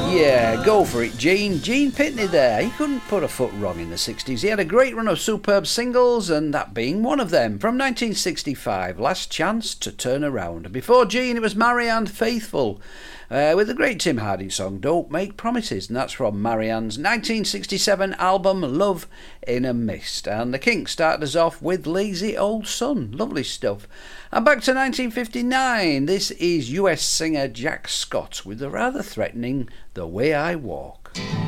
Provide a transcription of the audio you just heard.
Yeah, go for it, Gene. Gene Pitney there. He couldn't put a foot wrong in the 60s. He had a great run of superb singles, and that being one of them. From 1965, Last Chance to Turn Around. Before Gene, it was Marianne Faithfull, with the great Tim Harding song, Don't Make Promises, and that's from Marianne's 1967 album, Love in a Mist. And the Kinks started us off with Lazy Old Sun. Lovely stuff. And back to 1959, this is US singer Jack Scott with the rather threatening The Way I Walk.